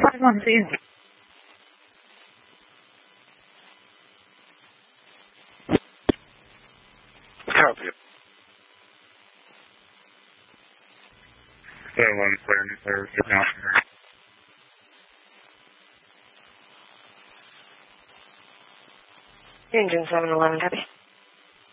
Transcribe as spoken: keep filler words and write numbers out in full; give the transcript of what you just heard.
five one zero. Copy. seven one clear, service now. Engine seven eleven, copy.